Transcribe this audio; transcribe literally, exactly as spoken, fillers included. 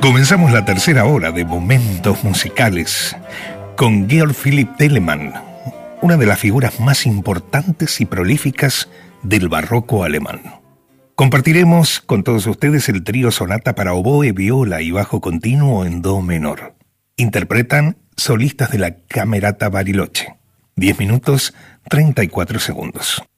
Comenzamos la tercera hora de Momentos Musicales con Georg Philipp Telemann, una de las figuras más importantes y prolíficas del barroco alemán. Compartiremos con todos ustedes el trío sonata para oboe, viola y bajo continuo en do menor. Interpretan solistas de la Camerata Bariloche. diez minutos, treinta y cuatro segundos.